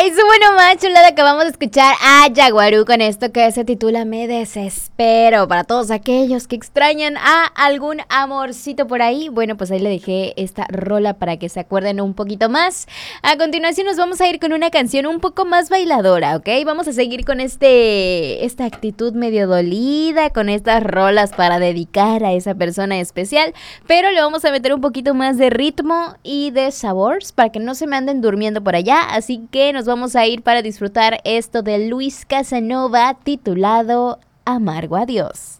Bueno, más chulada, acabamos de escuchar a Yaguarú con esto que se titula Me Desespero. Para todos aquellos que extrañan a algún amorcito por ahí, bueno, pues ahí le dejé esta rola para que se acuerden un poquito más. A continuación nos vamos a ir con una canción un poco más bailadora, ¿ok? Vamos a seguir con esta actitud medio dolida, con estas rolas para dedicar a esa persona especial, pero le vamos a meter un poquito más de ritmo y de sabores para que no se me anden durmiendo por allá, así que nos vamos a ir para disfrutar esto de Luis Casanova titulado Amargo Adiós.